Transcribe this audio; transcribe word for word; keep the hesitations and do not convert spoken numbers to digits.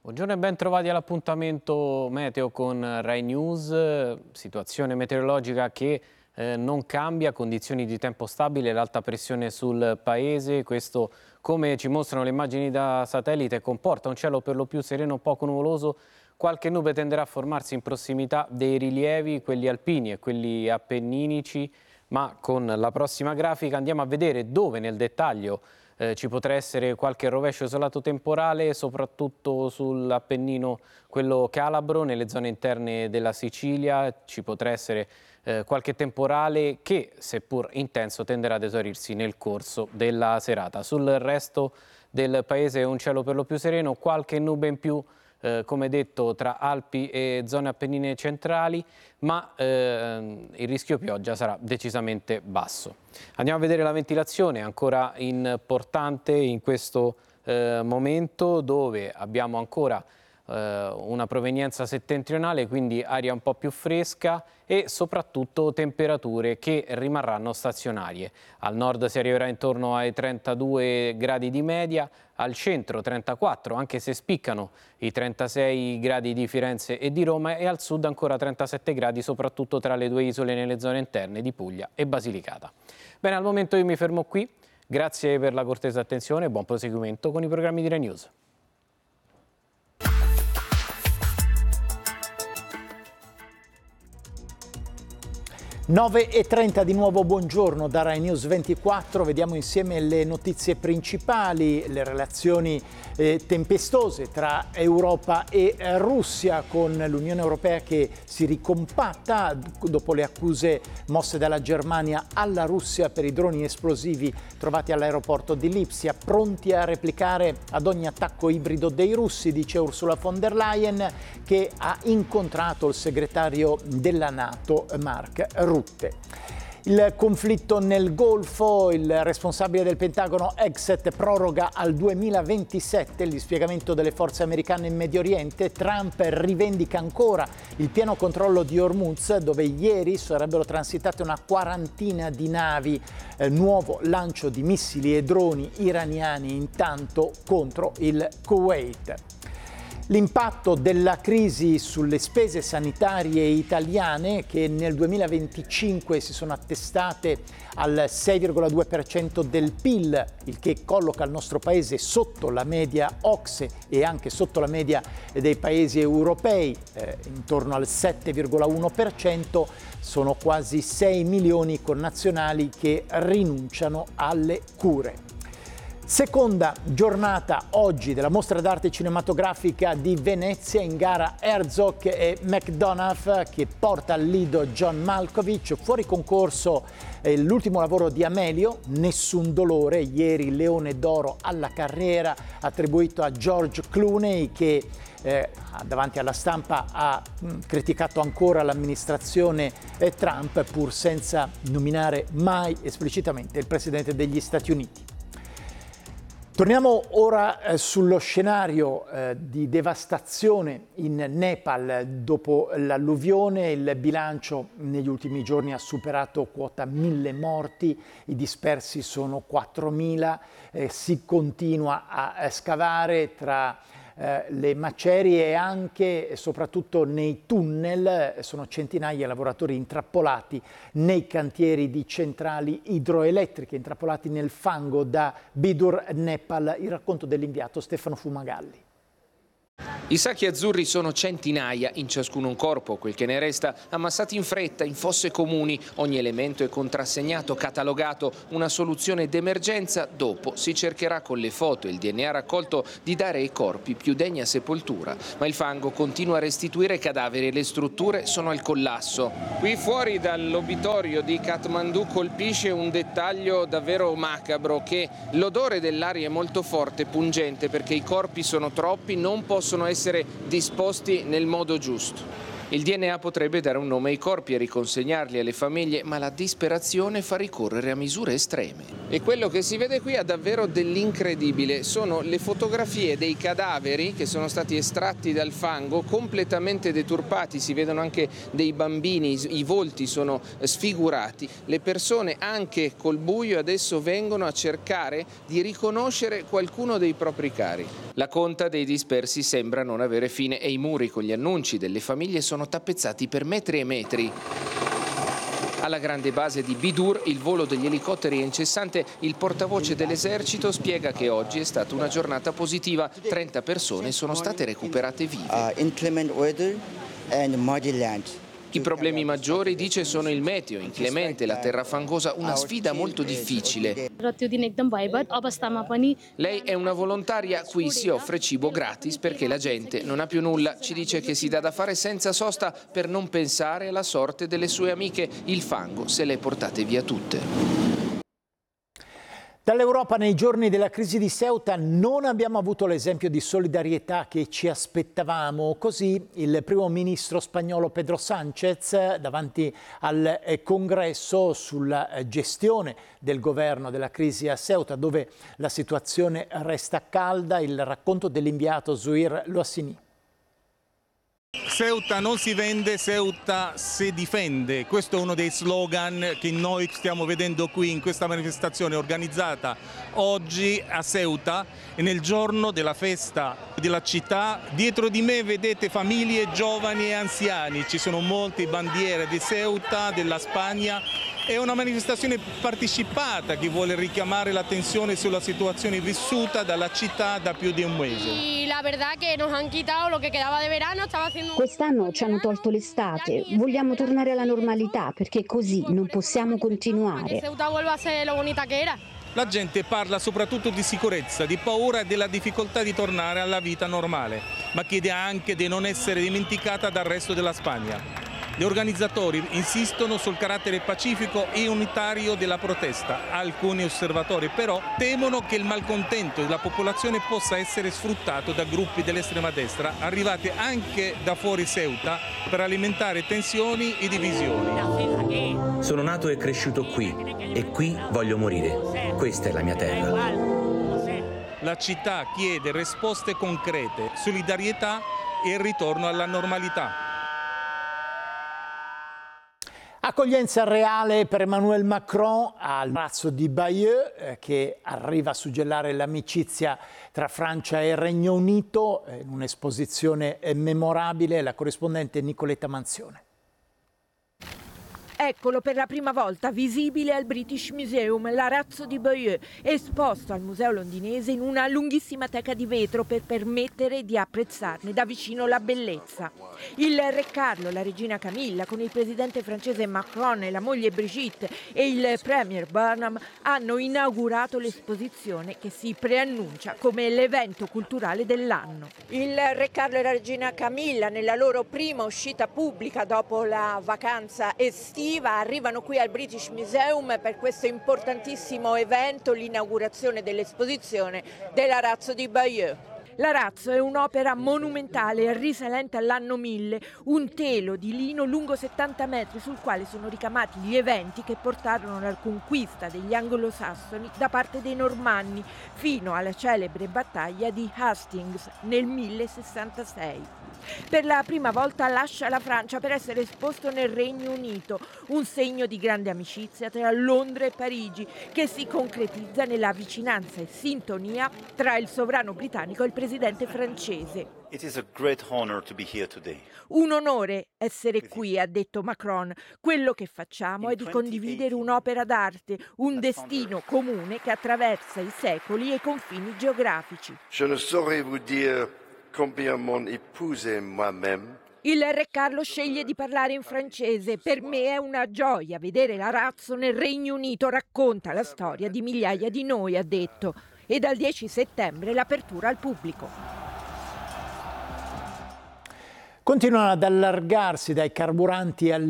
Buongiorno e ben trovati all'appuntamento meteo con Rai News. Situazione meteorologica che eh, non cambia, condizioni di tempo stabile, l'alta pressione sul paese. Questo, come ci mostrano le immagini da satellite, comporta un cielo per lo più sereno, poco nuvoloso. Qualche nube tenderà a formarsi in prossimità dei rilievi, quelli alpini e quelli appenninici, ma con la prossima grafica andiamo a vedere dove nel dettaglio Eh, ci potrà essere qualche rovescio isolato temporale, soprattutto sull'Appennino, quello calabro, nelle zone interne della Sicilia. Ci potrà essere eh, qualche temporale che, seppur intenso, tenderà ad esaurirsi nel corso della serata. Sul resto del paese un cielo per lo più sereno, qualche nube in più, Eh, come detto, tra Alpi e zone appennine centrali, ma eh, il rischio pioggia sarà decisamente basso. Andiamo a vedere la ventilazione, ancora importante in questo eh, momento, dove abbiamo ancora eh, una provenienza settentrionale, quindi aria un po' più fresca e soprattutto temperature che rimarranno stazionarie. Al nord si arriverà intorno ai trentadue gradi di media, al centro trentaquattro, anche se spiccano i trentasei gradi di Firenze e di Roma, e al sud ancora trentasette gradi, soprattutto tra le due isole nelle zone interne di Puglia e Basilicata. Bene, al momento io mi fermo qui. Grazie per la cortese attenzione e buon proseguimento con i programmi di Rai News. nove e trenta di nuovo, buongiorno da Rai News ventiquattro, vediamo insieme le notizie principali, le relazioni eh, tempestose tra Europa e Russia, con l'Unione Europea che si ricompatta dopo le accuse mosse dalla Germania alla Russia per i droni esplosivi trovati all'aeroporto di Lipsia, pronti a replicare ad ogni attacco ibrido dei russi, dice Ursula von der Leyen, che ha incontrato il segretario della NATO Mark Rutte. Il conflitto nel Golfo, il responsabile del Pentagono Hegseth proroga al duemilaventisette il dispiegamento delle forze americane in Medio Oriente. Trump rivendica ancora il pieno controllo di Hormuz, dove ieri sarebbero transitate una quarantina di navi. Eh, nuovo lancio di missili e droni iraniani intanto contro il Kuwait. L'impatto della crisi sulle spese sanitarie italiane, che nel duemilaventicinque si sono attestate al sei virgola due per cento del P I L, il che colloca il nostro paese sotto la media O C S E e anche sotto la media dei paesi europei, eh, intorno al sette virgola uno per cento, sono quasi sei milioni connazionali che rinunciano alle cure. Seconda giornata oggi della mostra d'arte cinematografica di Venezia, in gara Herzog e McDonagh, che porta al lido John Malkovich. Fuori concorso eh, l'ultimo lavoro di Amelio, Nessun dolore, ieri Leone d'Oro alla carriera attribuito a George Clooney, che eh, davanti alla stampa ha mh, criticato ancora l'amministrazione eh, Trump, pur senza nominare mai esplicitamente il presidente degli Stati Uniti. Torniamo ora eh, sullo scenario eh, di devastazione in Nepal dopo l'alluvione. Il bilancio negli ultimi giorni ha superato quota mille morti, i dispersi sono quattromila, eh, si continua a, a scavare tra eh, le macerie e anche e soprattutto nei tunnel. Sono centinaia i lavoratori intrappolati nei cantieri di centrali idroelettriche, intrappolati nel fango. Da Bidur, Nepal, il racconto dell'inviato Stefano Fumagalli. I sacchi azzurri sono centinaia, in ciascuno un corpo, quel che ne resta, ammassati in fretta, in fosse comuni. Ogni elemento è contrassegnato, catalogato, una soluzione d'emergenza. Dopo si cercherà con le foto e il D N A raccolto di dare ai corpi più degna sepoltura. Ma il fango continua a restituire cadaveri e le strutture sono al collasso. Qui fuori dall'obitorio di Kathmandu colpisce un dettaglio davvero macabro, che l'odore dell'aria è molto forte, pungente, perché i corpi sono troppi, non possono essere disposti nel modo giusto. Il D N A potrebbe dare un nome ai corpi e riconsegnarli alle famiglie, ma la disperazione fa ricorrere a misure estreme. E quello che si vede qui ha davvero dell'incredibile. Sono le fotografie dei cadaveri che sono stati estratti dal fango, completamente deturpati, si vedono anche dei bambini, i volti sono sfigurati. Le persone anche col buio adesso vengono a cercare di riconoscere qualcuno dei propri cari. La conta dei dispersi sembra non avere fine e i muri con gli annunci delle famiglie sono tappezzati per metri e metri. Alla grande base di Bidur il volo degli elicotteri è incessante. Il portavoce dell'esercito spiega che oggi è stata una giornata positiva. trenta persone sono state recuperate vive. I problemi maggiori, dice, sono il meteo inclemente, la terra fangosa, una sfida molto difficile. Lei è una volontaria, qui si offre cibo gratis perché la gente non ha più nulla. Ci dice che si dà da fare senza sosta per non pensare alla sorte delle sue amiche. Il fango se le portate via tutte. Dall'Europa nei giorni della crisi di Ceuta non abbiamo avuto l'esempio di solidarietà che ci aspettavamo. Così il primo ministro spagnolo Pedro Sánchez davanti al Congresso sulla gestione del governo della crisi a Ceuta, dove la situazione resta calda. Il racconto dell'inviato Zuir Loassini. Ceuta non si vende, Ceuta si difende. Questo è uno dei slogan che noi stiamo vedendo qui in questa manifestazione organizzata oggi a Ceuta e nel giorno della festa della città. Dietro di me vedete famiglie, giovani e anziani, ci sono molte bandiere di Ceuta, della Spagna. È una manifestazione partecipata che vuole richiamare l'attenzione sulla situazione vissuta dalla città da più di un mese. Quest'anno ci hanno tolto l'estate, vogliamo tornare alla normalità perché così non possiamo continuare. La gente parla soprattutto di sicurezza, di paura e della difficoltà di tornare alla vita normale, ma chiede anche di non essere dimenticata dal resto della Spagna. Gli organizzatori insistono sul carattere pacifico e unitario della protesta. Alcuni osservatori però temono che il malcontento della popolazione possa essere sfruttato da gruppi dell'estrema destra arrivati anche da fuori Ceuta per alimentare tensioni e divisioni. Sono nato e cresciuto qui e qui voglio morire. Questa è la mia terra. La città chiede risposte concrete, solidarietà e il ritorno alla normalità. Accoglienza reale per Emmanuel Macron al palazzo di Bayeux, eh, che arriva a suggellare l'amicizia tra Francia e Regno Unito, in un'esposizione memorabile. La corrispondente Nicoletta Manzione. Eccolo per la prima volta visibile al British Museum, l'arazzo di Bayeux, esposto al museo londinese in una lunghissima teca di vetro per permettere di apprezzarne da vicino la bellezza. Il re Carlo, la regina Camilla, con il presidente francese Macron e la moglie Brigitte e il premier Burnham hanno inaugurato l'esposizione che si preannuncia come l'evento culturale dell'anno. Il re Carlo e la regina Camilla, nella loro prima uscita pubblica dopo la vacanza estiva, arrivano qui al British Museum per questo importantissimo evento, l'inaugurazione dell'esposizione dell'arazzo di Bayeux. L'arazzo è un'opera monumentale risalente all'anno mille, un telo di lino lungo settanta metri sul quale sono ricamati gli eventi che portarono alla conquista degli anglosassoni da parte dei normanni fino alla celebre battaglia di Hastings nel millesessantasei. Per la prima volta lascia la Francia per essere esposto nel Regno Unito, un segno di grande amicizia tra Londra e Parigi che si concretizza nella vicinanza e sintonia tra il sovrano britannico e il presidente francese. It is a great honor to be here today. Un onore essere qui, ha detto Macron. Quello che facciamo è di condividere un'opera d'arte, un destino comune che attraversa i secoli e i confini geografici. Je ne saurais vous dire combien mon épouse et moi-même. Il re Carlo sceglie di parlare in francese. Per me è una gioia vedere l'arazzo nel Regno Unito, racconta la storia di migliaia di noi, ha detto. E dal dieci settembre l'apertura al pubblico. Continuano ad allargarsi dai carburanti al